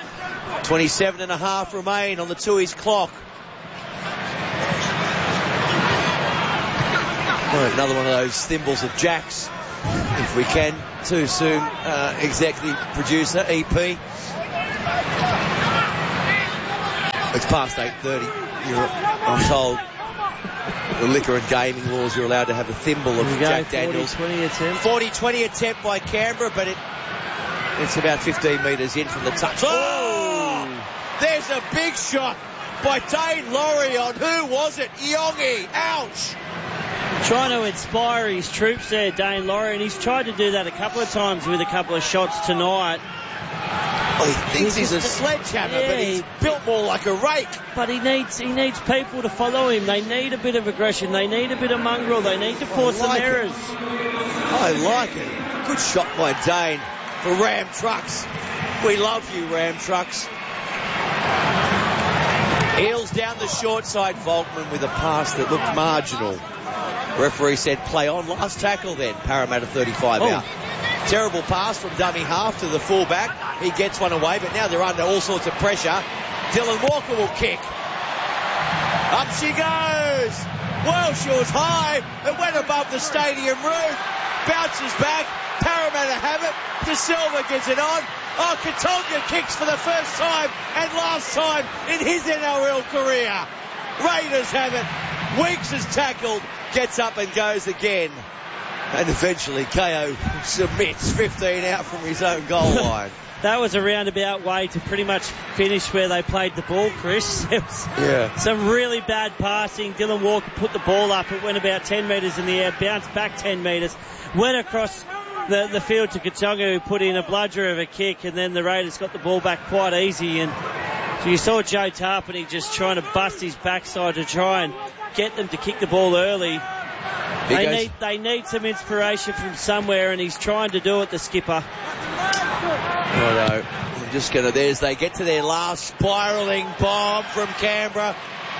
27.5 remain on the Tooheys clock. Well, another one of those thimbles of Jack's, if we can, too soon. Executive producer, EP. It's past 8:30. I'm told the liquor and gaming laws, you're allowed to have a thimble of Jack Daniels. 40-20 attempt. 40-20 attempt by Canberra, but it's about 15 metres in from the touch. Oh! There's a big shot by Dane Laurie on, who was it? Yongi. Ouch! Trying to inspire his troops there, Dane Laurie, and he's tried to do that a couple of times with a couple of shots tonight. Well, he thinks he's a sledgehammer, but he's built more like a rake. But he needs people to follow him. They need a bit of aggression. They need a bit of mongrel. They need to force some errors. I like it. Good shot by Dane for Ram Trucks. We love you, Ram Trucks. Eels down the short side. Volkman with a pass that looked marginal. Referee said play on. Last tackle then. Parramatta 35 out. Terrible pass from dummy half to the fullback. He gets one away, but now they're under all sorts of pressure. Dylan Walker will kick. Up she goes. Welsh was high. It went above the stadium roof. Bounces back. Parramatta have it. De Silva gets it on. Oh, Katonga kicks for the first time and last time in his NRL career. Raiders have it. Weeks is tackled. Gets up and goes again. And eventually KO submits, 15 out from his own goal line. That was a roundabout way to pretty much finish where they played the ball, Chris. Some really bad passing. Dylan Walker put the ball up. It went about 10 metres in the air, bounced back 10 metres, went across the field to Katonga, who put in a bludger of a kick, and then the Raiders got the ball back quite easy. And so you saw Joe Tarpany just trying to bust his backside to try and get them to kick the ball early. They need some inspiration from somewhere, and he's trying to do it, the skipper. Righto. I'm just going to, they get to their last spiralling bomb from Canberra.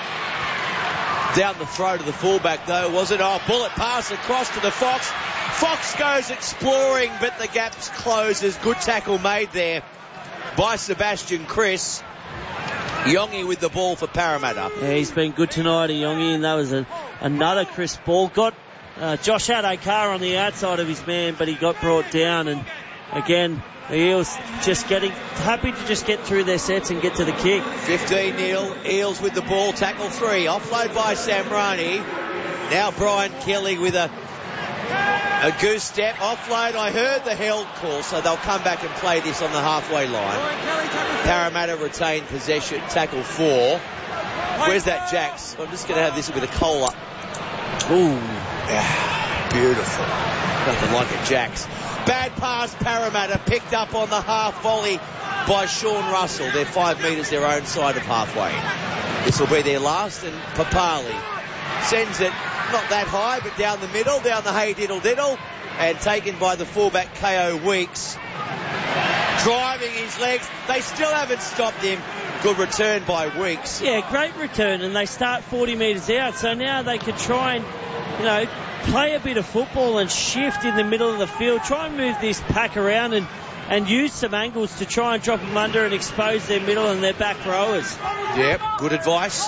Down the throat of the fullback though, was it? Oh, bullet pass across to the Fox. Fox goes exploring, but the gap's closes. Good tackle made there by Sebastian Chris. Yongi with the ball for Parramatta. Yeah, he's been good tonight, Yongi, and that was another crisp ball. Got Josh Adokar on the outside of his man, but he got brought down, and again, the Eels just happy to just get through their sets and get to the kick. 15-0, Eels with the ball, tackle 3, offload by Samrani. Now Brian Kelly with a goose step, offload. I heard the held call, so they'll come back and play this on the halfway line. Parramatta retain possession, tackle 4. Where's that Jacks? I'm just going to have this with a coal up. Ooh, yeah, beautiful. Nothing like a Jacks. Bad pass, Parramatta, picked up on the half volley by Sean Russell. They're 5 metres their own side of halfway. This will be their last, and Papali sends it not that high, but down the middle, down the hay diddle, and taken by the fullback KO Weeks. Driving his legs. They still haven't stopped him. Good return by Weeks. Yeah, great return, and they start 40 metres out, so now they can try and, play a bit of football and shift in the middle of the field. Try and move this pack around and use some angles to try and drop them under and expose their middle and their back rowers. Yep, good advice.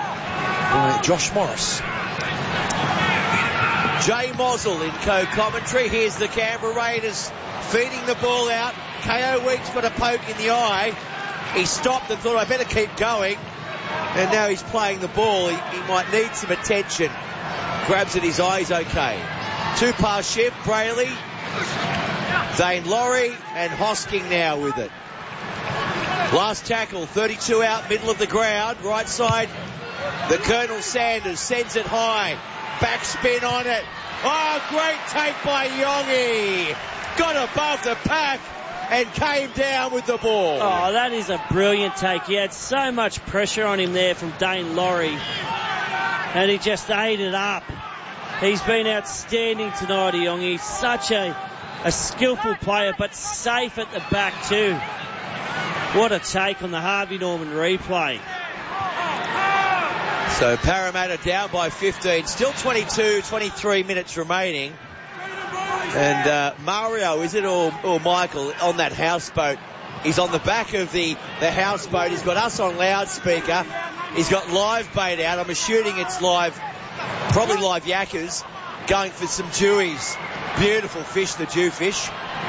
Josh Morris. Jay Mozzle in co-commentary. Here's the Canberra Raiders feeding the ball out. KO Weeks got a poke in the eye. He stopped and thought, I better keep going. And now he's playing the ball. He might need some attention. Grabs at his eye, he's okay. 2-pass shift, Brayley, Dane Laurie, and Hosking now with it. Last tackle, 32 out, middle of the ground, right side. The Colonel Sanders sends it high. Backspin on it. Oh, great take by Yongi. Got above the pack and came down with the ball. Oh, that is a brilliant take. He had so much pressure on him there from Dane Laurie, and he just ate it up. He's been outstanding tonight, Yongi. Such a skillful player, but safe at the back too. What a take on the Harvey Norman replay. So Parramatta down by 15. Still 23 minutes remaining. And Mario, is it, or Michael, on that houseboat? He's on the back of the houseboat. He's got us on loudspeaker. He's got live bait out. I'm assuming it's live, probably live yakkers, going for some dewies. Beautiful fish, the dewfish.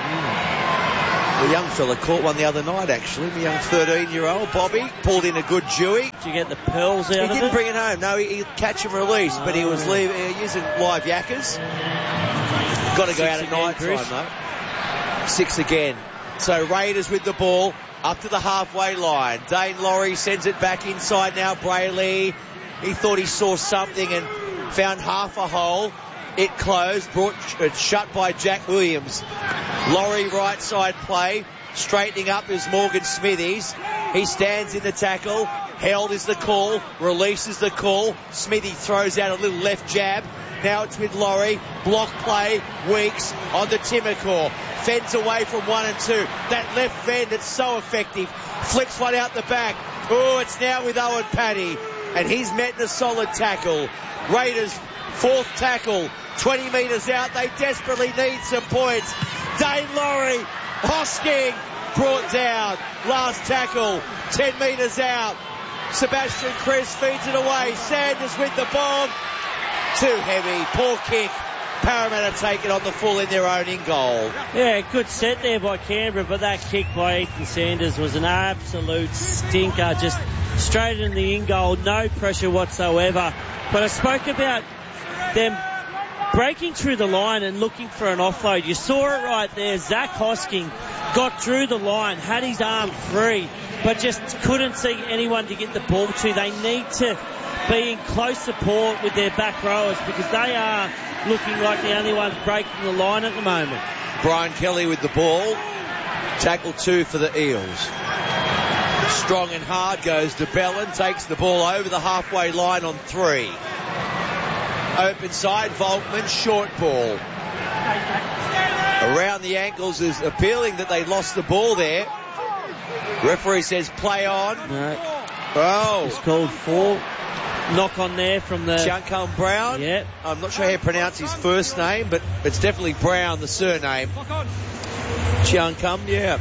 The young fella caught one the other night, actually. The young 13-year-old, Bobby, pulled in a good dewie. Did you get the pearls out of it? He didn't bring it home. No, he'd catch and release, but he was using live yakkers. Got to go out at night time, though. 6 again. So Raiders with the ball up to the halfway line. Dane Laurie sends it back inside now. Brayley, he thought he saw something and found half a hole. It closed, shut by Jack Williams. Laurie right side play. Straightening up is Morgan Smithies. He stands in the tackle. Held is the call. Releases the call. Smithy throws out a little left jab. Now it's with Laurie. Block play. Weeks on the Timacor. Fends away from 1 and 2. That left fend, it's so effective. Flicks one out the back. Oh, it's now with Owen Paddy. And he's met in a solid tackle. Raiders, 4th tackle. 20 metres out. They desperately need some points. Dane Laurie. Hosking brought down. Last tackle. 10 metres out. Sebastian Chris feeds it away. Sanders with the bomb. Too heavy. Poor kick. Parramatta take it on the full in their own in goal. Yeah, good set there by Canberra, but that kick by Ethan Sanders was an absolute stinker. Just straight in the in goal. No pressure whatsoever. But I spoke about them breaking through the line and looking for an offload. You saw it right there. Zach Hosking got through the line, had his arm free, but just couldn't see anyone to get the ball to. They need to be in close support with their back rowers because they are looking like the only ones breaking the line at the moment. Brian Kelly with the ball. Tackle 2 for the Eels. Strong and hard goes to Bellin. Takes the ball over the halfway line on 3. Open side, Volkman, short ball. Around the ankles is appealing that they lost the ball there. Referee says play on. No. Oh. It's called 4. Knock on there from the... Chuncombe Brown. Yep. I'm not sure how to pronounce his first name, but it's definitely Brown, the surname. Chuncombe, yeah.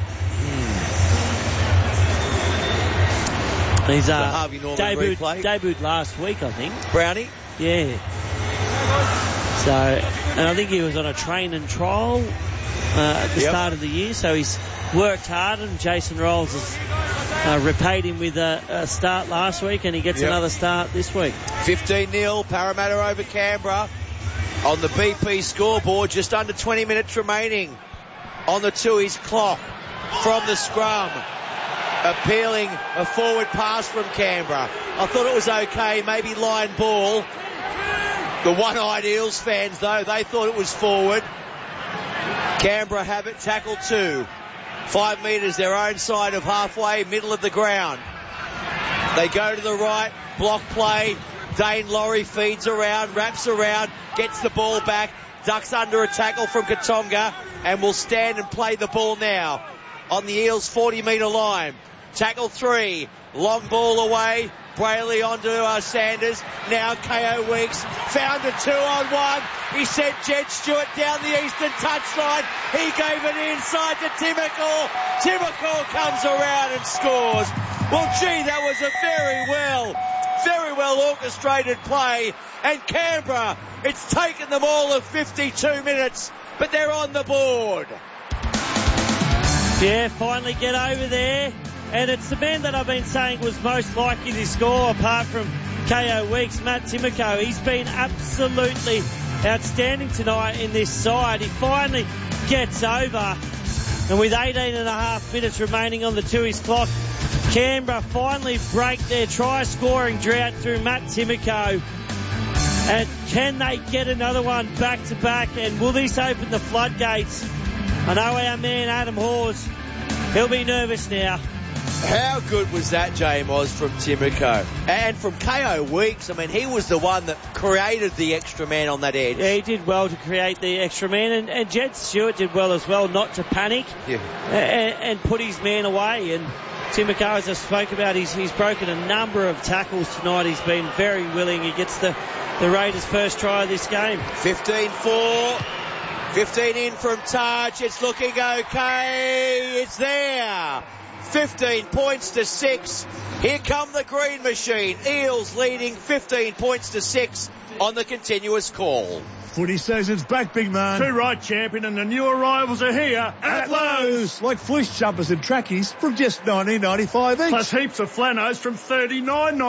He's Harvey Norman debuted last week, I think. Brownie? Yeah. So, and I think he was on a train and trial at the start of the year, so he's worked hard, and Jason Rolls has repaid him with a start last week, and he gets another start this week. 15-0, Parramatta over Canberra on the BP scoreboard. Just under 20 minutes remaining on the Tui's clock from the scrum. Appealing a forward pass from Canberra. I thought it was okay, maybe line ball. The one-eyed Eels fans, though, they thought it was forward. Canberra have it, tackle 2. 5 metres, their own side of halfway, middle of the ground. They go to the right, block play. Dane Laurie feeds around, wraps around, gets the ball back, ducks under a tackle from Katonga, and will stand and play the ball now on the Eels' 40-metre line. Tackle 3, long ball away. Brayley onto Sanders. Now K.O. Weeks found a 2-on-1. He sent Jed Stewart down the eastern touchline. He gave it inside to Timacor. Timacor comes around and scores. Well, gee, that was a very well orchestrated play. And Canberra, it's taken them all of 52 minutes, but they're on the board. Yeah, finally get over there. And it's the man that I've been saying was most likely to score apart from K.O. Weeks, Matt Timacor. He's been absolutely outstanding tonight in this side. He finally gets over. And with 18 and a half minutes remaining on the Tui's clock, Canberra finally break their try-scoring drought through Matt Timacor. And can they get another one back-to-back? And will this open the floodgates? I know our man Adam Hawes, he'll be nervous now. How good was that, James Oz, from Timacor? And from K.O. Weeks, I mean, he was the one that created the extra man on that edge. Yeah, he did well to create the extra man, and Jed Stewart did well as well not to panic and put his man away. And Timacor, as I spoke about, he's broken a number of tackles tonight. He's been very willing. He gets the Raiders' first try of this game. 15-4. 15 in from Taj. It's looking okay. It's there. 15 points to 6. Here come the Green Machine. Eels leading 15 points to 6 on the continuous call. Footy season's back, big man. Too right, champion, and the new arrivals are here at Lowe's. Like fleece jumpers and trackies from just $19.95 each. Plus heaps of flanos from $39.95.